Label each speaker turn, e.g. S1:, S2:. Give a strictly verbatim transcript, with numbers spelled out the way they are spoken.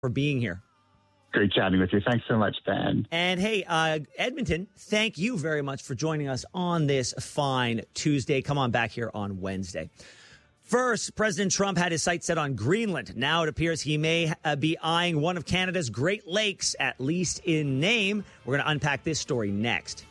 S1: for being here.
S2: Great chatting with you. Thanks so much, Ben.
S1: And hey, uh, Edmonton, thank you very much for joining us on this fine Tuesday. Come on back here on Wednesday. First, President Trump had his sights set on Greenland. Now it appears he may uh, be eyeing one of Canada's Great Lakes, at least in name. We're going to unpack this story next.